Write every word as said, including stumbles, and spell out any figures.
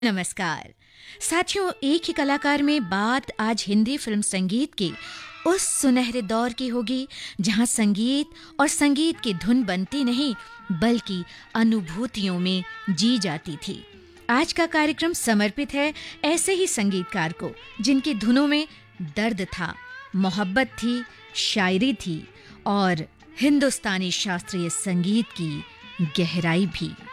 नमस्कार साथियों, एक ही कलाकार में बात आज हिंदी फिल्म संगीत के उस सुनहरे दौर की होगी जहां संगीत और संगीत की धुन बनती नहीं बल्कि अनुभूतियों में जी जाती थी। आज का कार्यक्रम समर्पित है ऐसे ही संगीतकार को जिनकी धुनों में दर्द था, मोहब्बत थी, शायरी थी और हिंदुस्तानी शास्त्रीय संगीत की गहराई भी।